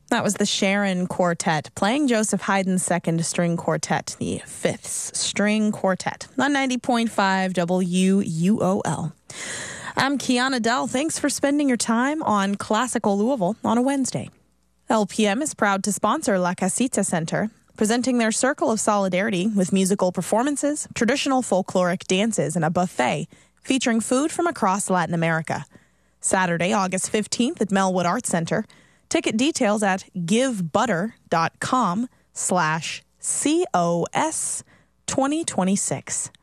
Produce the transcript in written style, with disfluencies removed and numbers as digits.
That was the Sharon Quartet playing Joseph Haydn's Second String Quartet, the Fifth String Quartet, on 90.5 WUOL. I'm Kiana Dell. Thanks for spending your time on Classical Louisville on a Wednesday. LPM is proud to sponsor La Casita Center, presenting their Circle of Solidarity with musical performances, traditional folkloric dances, and a buffet featuring food from across Latin America. Saturday, August 15th at Melwood Arts Center. Ticket details at givebutter.com/COS2026.